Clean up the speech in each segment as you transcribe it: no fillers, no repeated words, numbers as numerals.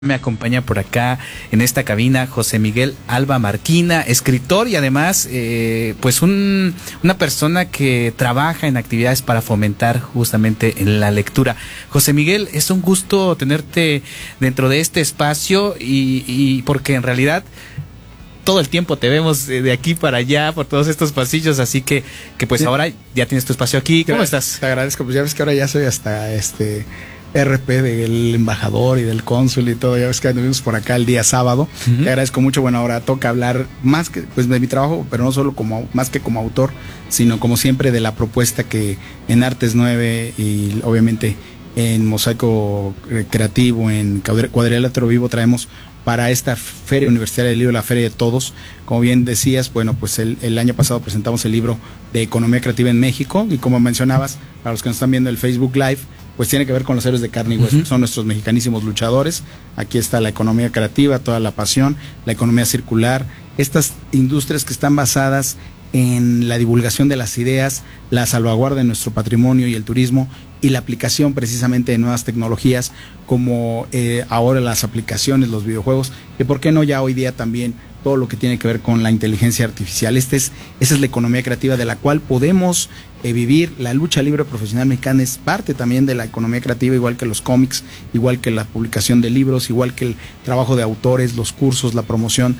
Me acompaña por acá en esta cabina José Miguel Alba Marquina, escritor y además pues una persona que trabaja en actividades para fomentar justamente la lectura. José Miguel, es un gusto tenerte dentro de este espacio y porque en realidad todo el tiempo te vemos de aquí para allá por todos estos pasillos, así que pues sí. Ahora ya tienes tu espacio aquí. ¿Cómo estás? Te agradezco, pues ya ves que ahora ya soy hasta RP del embajador y del cónsul y todo, ya ves que anduvimos por acá el día sábado. Te agradezco mucho. Bueno, ahora toca hablar más que pues de mi trabajo, pero no solo más que como autor, sino como siempre de la propuesta que en Artes 9 y obviamente en Mosaico Creativo, en Cuadrilátero Vivo traemos para esta Feria Universitaria del Libro, la Feria de Todos. Como bien decías, bueno, pues el año pasado presentamos el libro de Economía Creativa en México y como mencionabas, para los que nos están viendo el Facebook Live, pues tiene que ver con los héroes de carne y hueso, son nuestros mexicanísimos luchadores. Aquí está la economía creativa, toda la pasión, la economía circular, estas industrias que están basadas en la divulgación de las ideas, la salvaguarda de nuestro patrimonio y el turismo y la aplicación precisamente de nuevas tecnologías como ahora las aplicaciones, los videojuegos, y por qué no ya hoy día también todo lo que tiene que ver con la inteligencia artificial. Esa es la economía creativa de la cual podemos vivir. La lucha libre profesional mexicana es parte también de la economía creativa, igual que los cómics, igual que la publicación de libros, igual que el trabajo de autores, los cursos, la promoción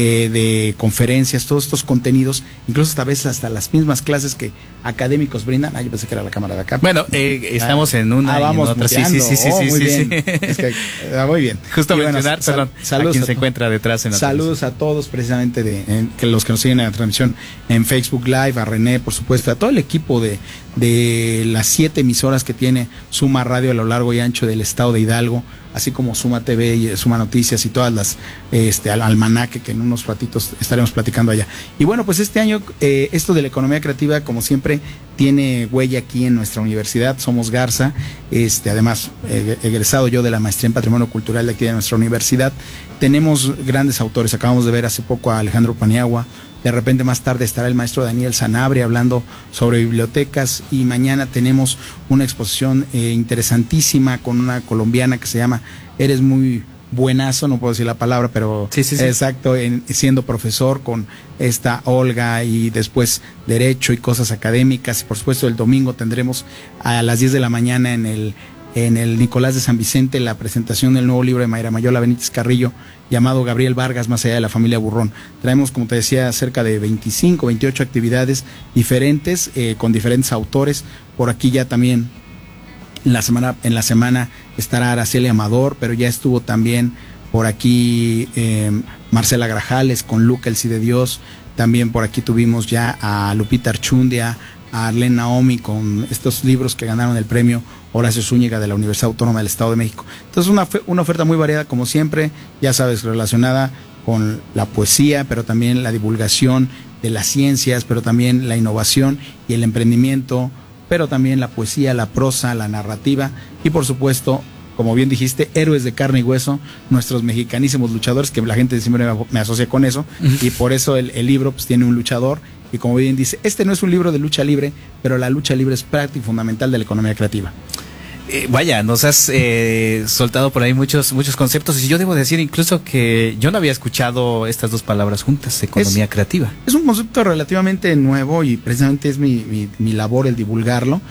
de conferencias, todos estos contenidos, incluso esta vez hasta las mismas clases que académicos brindan. Yo pensé que era la cámara de acá. Bueno, estamos en una y en otra. Sí. Muy bien. Es que, muy bien. Justo mencionar, perdón, saludos a quien se encuentra detrás en la saludos a todos precisamente que los que nos siguen en la transmisión en Facebook Live, a René, por supuesto, a todo el equipo de las 7 emisoras que tiene Suma Radio a lo largo y ancho del estado de Hidalgo, así como Suma TV y Suma Noticias y todas las almanaque que en unos ratitos estaremos platicando allá. Y bueno, pues este año esto de la economía creativa, como siempre, tiene huella aquí en nuestra universidad. Somos Garza, además egresado yo de la maestría en Patrimonio Cultural de aquí de nuestra universidad. Tenemos grandes autores, acabamos de ver hace poco a Alejandro Paniagua. De repente más tarde estará el maestro Daniel Sanabria hablando sobre bibliotecas y mañana tenemos una exposición interesantísima con una colombiana que se llama Eres muy buenazo, no puedo decir la palabra, pero sí. Exacto, siendo profesor con esta Olga y después Derecho y cosas académicas. Y por supuesto el domingo tendremos a las 10 de la mañana en el Nicolás de San Vicente la presentación del nuevo libro de Mayra Mayola Benítez Carrillo llamado Gabriel Vargas, más allá de la familia Burrón. Traemos, como te decía, cerca de 25, 28 actividades diferentes con diferentes autores. Por aquí ya también en la semana estará Araceli Amador, pero ya estuvo también por aquí Marcela Grajales con Luca el Sí de Dios. También por aquí tuvimos ya a Lupita Archundia, a Arlene Naomi con estos libros que ganaron el premio Horacio Zúñiga de la Universidad Autónoma del Estado de México. Entonces una oferta muy variada, como siempre, ya sabes, relacionada con la poesía, pero también la divulgación de las ciencias, pero también la innovación y el emprendimiento, pero también la poesía, la prosa, la narrativa y por supuesto, como bien dijiste, héroes de carne y hueso, nuestros mexicanísimos luchadores, que la gente siempre me asocia con eso, y por eso el libro pues tiene un luchador. Y como bien dice, no es un libro de lucha libre, pero la lucha libre es práctica y fundamental de la economía creativa. Vaya, nos has soltado por ahí muchos conceptos y yo debo decir incluso que yo no había escuchado estas dos palabras juntas, economía creativa. Es un concepto relativamente nuevo y precisamente es mi labor el divulgarlo.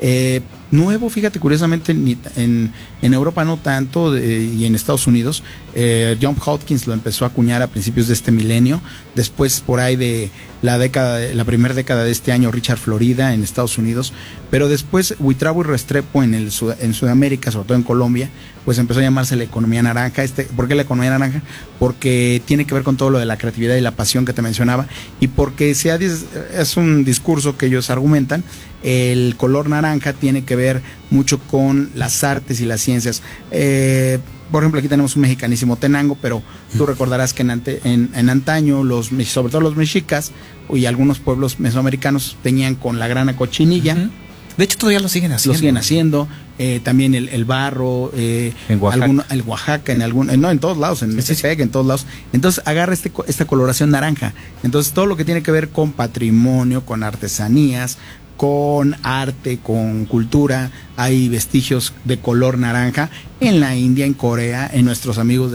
Nuevo, fíjate, curiosamente en Europa no tanto y en Estados Unidos. John Hopkins lo empezó a acuñar a principios de este milenio. Después por ahí de la primera década de este año Richard Florida en Estados Unidos, pero después Huitrabo y Restrepo en Sudamérica, sobre todo en Colombia, pues empezó a llamarse la economía naranja. ¿Por qué la economía naranja? Porque tiene que ver con todo lo de la creatividad y la pasión que te mencionaba, y porque es un discurso que ellos argumentan. El color naranja tiene que ver mucho con las artes y las ciencias. Por ejemplo, aquí tenemos un mexicanísimo Tenango, pero tú recordarás que en antaño, sobre todo los mexicas y algunos pueblos mesoamericanos tenían con la grana cochinilla. De hecho, todavía lo siguen haciendo. Lo siguen haciendo. También el barro, en Oaxaca. El Oaxaca, en todos lados, en Metepec, en todos lados. Entonces agarra esta coloración naranja. Entonces todo lo que tiene que ver con patrimonio, con artesanías, con arte, con cultura. Hay vestigios de color naranja en la India, en Corea, en nuestros amigos